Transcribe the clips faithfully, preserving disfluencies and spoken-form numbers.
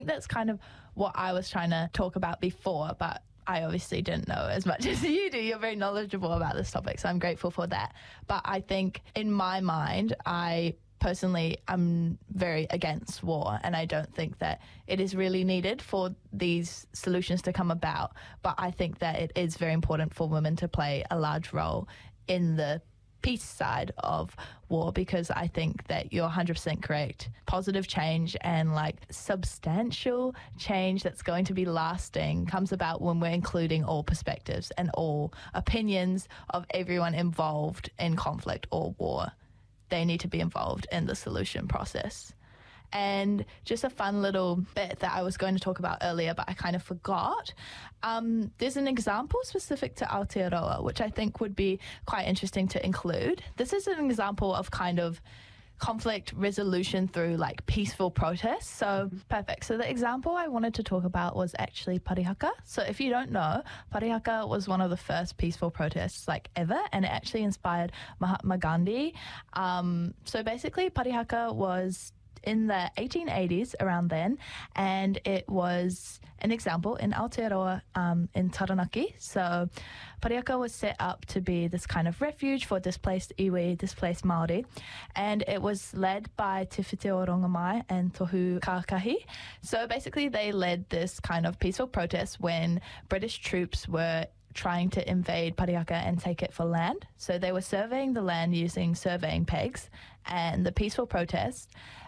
That's kind of what I was trying to talk about before, but I obviously didn't know as much as you do. You're very knowledgeable about this topic, so I'm grateful for that. But I think in my mind, I personally am very against war, and I don't think that it is really needed for these solutions to come about. But I think that it is very important for women to play a large role in the peace side of war, because I think that you're one hundred percent correct. Positive change and like substantial change that's going to be lasting comes about when we're including all perspectives and all opinions of everyone involved in conflict or war. They need to be involved in the solution process. And just a fun little bit that I was going to talk about earlier, but I kind of forgot. Um, there's an example specific to Aotearoa, which I think would be quite interesting to include. This is an example of kind of conflict resolution through like peaceful protests. So mm-hmm. Perfect. So the example I wanted to talk about was actually Parihaka. So if you don't know, Parihaka was one of the first peaceful protests like ever, and it actually inspired Mahatma Gandhi. Um, so basically Parihaka was in the eighteen eighties, around then, and it was an example in Aotearoa um, in Taranaki. So Parihaka was set up to be this kind of refuge for displaced iwi, displaced Māori, and it was led by Te Whiteo Rongamai and Tohu Kākahi. So basically they led this kind of peaceful protest when British troops were trying to invade Parihaka and take it for land. So they were surveying the land using surveying pegs, and the peaceful protest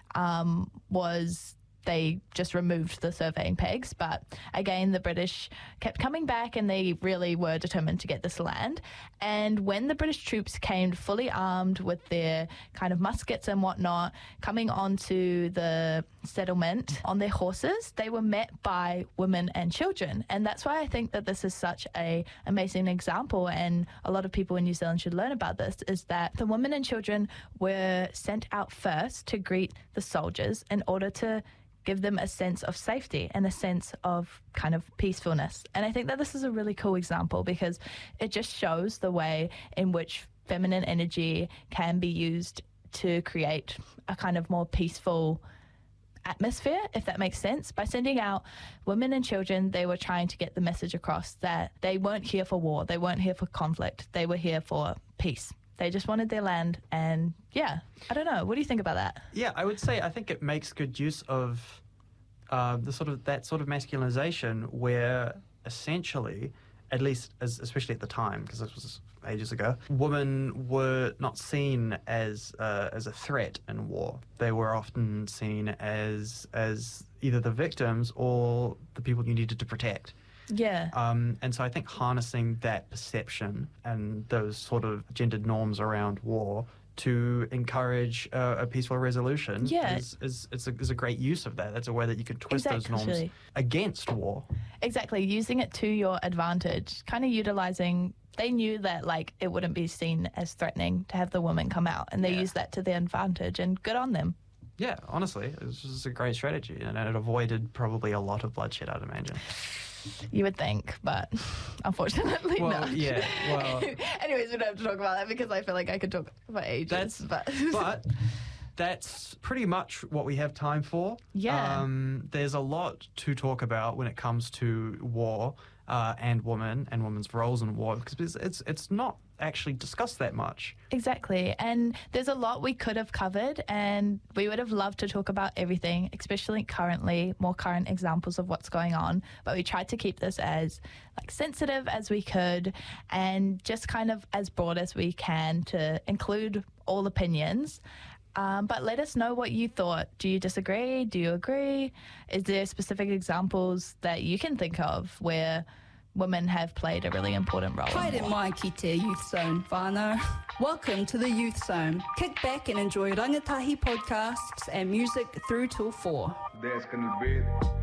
um, was they just removed the surveying pegs. But again, the British kept coming back, and they really were determined to get this land. And when the British troops came fully armed with their kind of muskets and whatnot, coming onto the settlement on their horses, they were met by women and children. And that's why I think that this is such a amazing example, and a lot of people in New Zealand should learn about this, is that the women and children were sent out first to greet the soldiers in order to give them a sense of safety and a sense of kind of peacefulness. And I think that this is a really cool example, because it just shows the way in which feminine energy can be used to create a kind of more peaceful atmosphere, if that makes sense. By sending out women and children, they were trying to get the message across that they weren't here for war, they weren't here for conflict, they were here for peace. They just wanted their land, and yeah, I don't know. What do you think about that? Yeah, I would say I think it makes good use of uh, the sort of that sort of masculinization, where essentially, at least as, especially at the time, because this was ages ago, women were not seen as uh, as a threat in war. They were often seen as as either the victims or the people you needed to protect. Yeah. Um, and so I think harnessing that perception and those sort of gendered norms around war to encourage uh, a peaceful resolution yeah. is, is, is, a, is a great use of that. That's a way that you can twist exactly. those norms against war. Exactly. Using it to your advantage, kind of utilizing. They knew that like it wouldn't be seen as threatening to have the women come out, and they yeah. used that to their advantage, and good on them. Yeah, honestly, it was just a great strategy, and it avoided probably a lot of bloodshed, I'd imagine. You would think, but unfortunately well, not. Yeah, well... Anyways, we don't have to talk about that, because I feel like I could talk for ages. That's, but... but that's pretty much what we have time for. Yeah. Um, there's a lot to talk about when it comes to war uh, and women and women's roles in war, because it's it's not actually discussed that much. Exactly. And there's a lot we could have covered, and we would have loved to talk about everything, especially currently, more current examples of what's going on. But we tried to keep this as like sensitive as we could, and just kind of as broad as we can to include all opinions. Um, but let us know what you thought. Do you disagree? Do you agree? Is there specific examples that you can think of where women have played a really important role? Haere mai ki te Youth Zone, whānau. Welcome to the Youth Zone. Kick back and enjoy rangatahi podcasts and music through till four. dez con el beat.